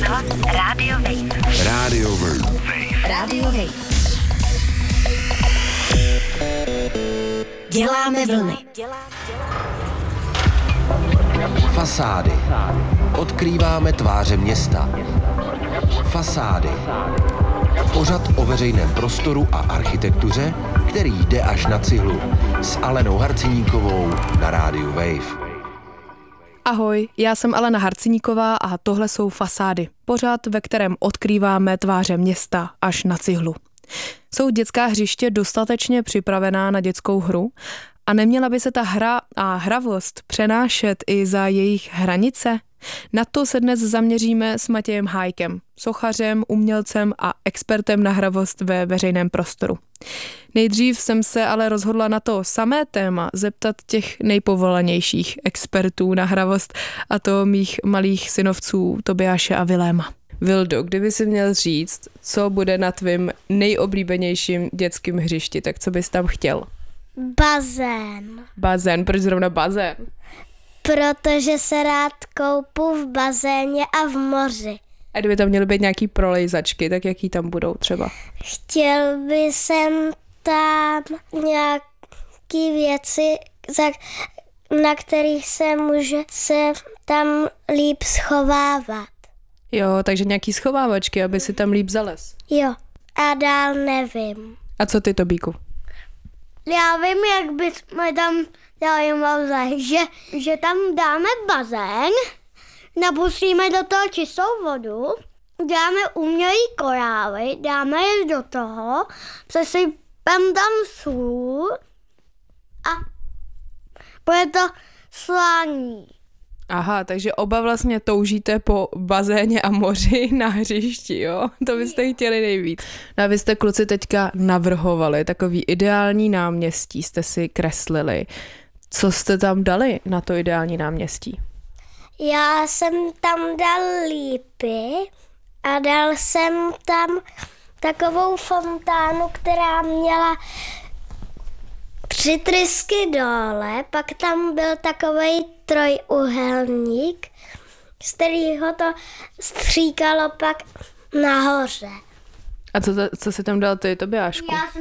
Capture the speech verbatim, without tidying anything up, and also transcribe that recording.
Poslouchat Radio Wave. Radio Wave. Radio Wave. Děláme vlny. Fasády. Odkrýváme tváře města. Fasády. Pořad o veřejném prostoru a architektuře, který jde až na cihlu. S Alenou Harciníkovou na rádiu Wave. Ahoj, já jsem Alena Harciníková a tohle jsou Fasády. Pořad, ve kterém odkrýváme tváře města až na cihlu. Jsou dětská hřiště dostatečně připravená na dětskou hru? A neměla by se ta hra a hravost přenášet i za jejich hranice? Na to se dnes zaměříme s Matějem Hájkem, sochařem, umělcem a expertem na hravost ve veřejném prostoru. Nejdřív jsem se ale rozhodla na to samé téma zeptat těch nejpovolanějších expertů na hravost, a to mých malých synovců Tobiáše a Viléma. Vildo, kdyby si měl říct, co bude na tvým nejoblíbenějším dětským hřišti, tak co bys tam chtěl? Bazén. Bazén, proč zrovna bazén? Protože se rád koupu v bazéně a v moři. A kdyby tam měly být nějaký prolejzačky, tak jaký tam budou třeba? Chtěl by jsem tam nějaký věci, za, na kterých se může se tam líp schovávat. Jo, takže nějaký schovávačky, aby si tam líp zales. Jo, a dál nevím. A co ty, Tobíku? Já vím, jak bychom tam dali bazén, že, že tam dáme bazén, napustíme do toho čistou vodu, dáme umělý korály, dáme je do toho, přesypem tam sůl a bude to slání. Aha, takže oba vlastně toužíte po bazéně a moři na hřišti, jo? To byste chtěli nejvíc. No a vy jste, kluci, teďka navrhovali takový ideální náměstí, jste si kreslili. Co jste tam dali na to ideální náměstí? Já jsem tam dal lípy a dal jsem tam takovou fontánu, která měla tři trysky dole, pak tam byl takovej trojúhelník, z kterého to stříkalo pak nahoře. A co, to, co jsi tam dal ty, Tobiášku? Já